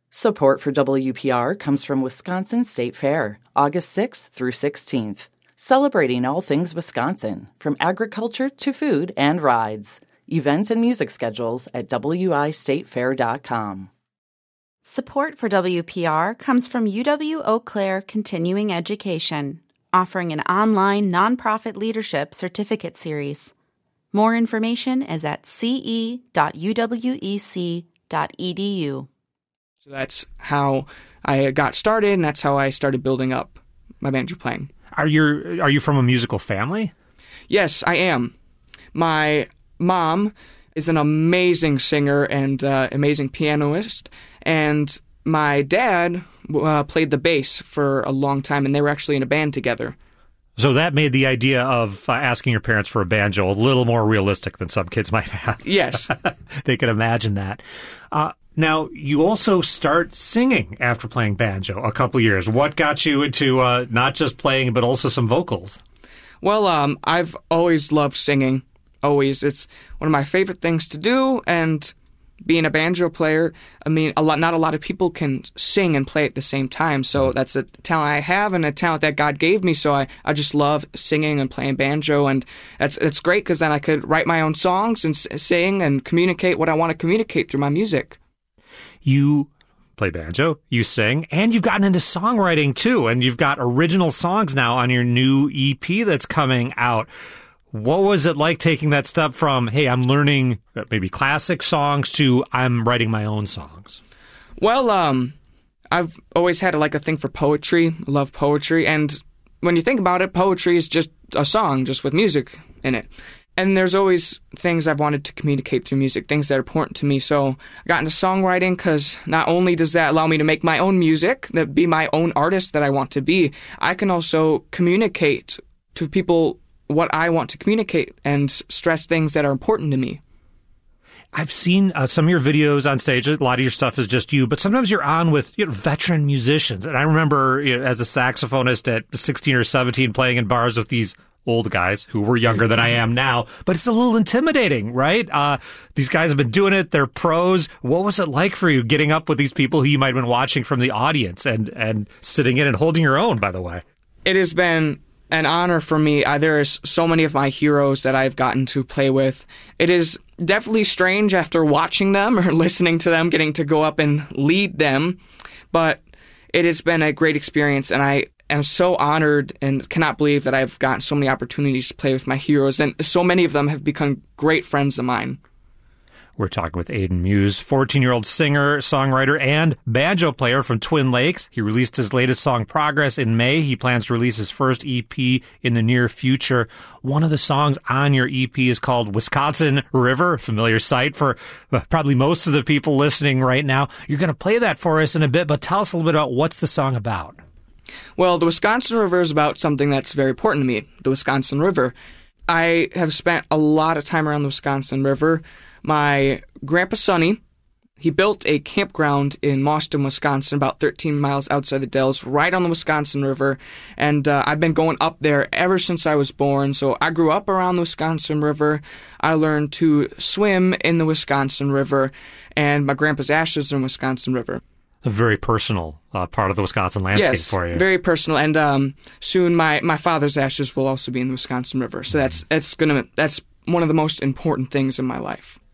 Support for WPR comes from Wisconsin State Fair, August 6th through 16th. Celebrating all things Wisconsin, from agriculture to food and rides. Events and music schedules at wistatefair.com. Support for WPR comes from UW Eau Claire Continuing Education, offering an online nonprofit leadership certificate series. More information is at ce.uwec.edu. So that's how I got started, and that's how I started building up my banjo playing. Are you from a musical family? Yes, I am. My mom is an amazing singer and amazing pianist, and my dad played the bass for a long time, and they were actually in a band together. So that made the idea of asking your parents for a banjo a little more realistic than some kids might have. Yes. They could imagine that. Now, you also start singing after playing banjo a couple years. What got you into not just playing, but also some vocals? Well, I've always loved singing. Always. It's one of my favorite things to do, and being a banjo player, I mean, not a lot of people can sing and play at the same time, so that's a talent I have and a talent that God gave me, so I just love singing and playing banjo, and it's great because then I could write my own songs and sing and communicate what I want to communicate through my music. You play banjo, you sing, and you've gotten into songwriting too, and you've got original songs now on your new EP that's coming out. What was it like taking that step from, hey, I'm learning maybe classic songs to I'm writing my own songs? Well, I've always had a thing for poetry. I love poetry, and when you think about it, poetry is just a song, just with music in it. And there's always things I've wanted to communicate through music, things that are important to me. So I got into songwriting because not only does that allow me to make my own music, that be my own artist that I want to be, I can also communicate to people what I want to communicate and stress things that are important to me. I've seen some of your videos on stage. A lot of your stuff is just you, but sometimes you're on with veteran musicians. And I remember as a saxophonist at 16 or 17 playing in bars with these old guys who were younger than I am now, but it's a little intimidating, right? These guys have been doing it. They're pros. What was it like for you getting up with these people who you might have been watching from the audience and sitting in and holding your own, by the way? It has been an honor for me. There's so many of my heroes that I've gotten to play with. It is definitely strange after watching them or listening to them, getting to go up and lead them, but it has been a great experience, and I am so honored and cannot believe that I've gotten so many opportunities to play with my heroes, and so many of them have become great friends of mine. We're talking with Aiden Muse, 14-year-old singer, songwriter, and banjo player from Twin Lakes. He released his latest song, Progress, in May. He plans to release his first EP in the near future. One of the songs on your EP is called Wisconsin River, familiar sight for probably most of the people listening right now. You're going to play that for us in a bit, but tell us a little bit about what's the song about. Well, the Wisconsin River is about something that's very important to me, the Wisconsin River. I have spent a lot of time around the Wisconsin River. My grandpa Sonny, he built a campground in Mauston, Wisconsin, about 13 miles outside the Dells, right on the Wisconsin River, and I've been going up there ever since I was born. So I grew up around the Wisconsin River. I learned to swim in the Wisconsin River, and my grandpa's ashes are in the Wisconsin River. A very personal part of the Wisconsin landscape for you. Yes, very personal, and soon my father's ashes will also be in the Wisconsin River. So that's one of the most important things in my life.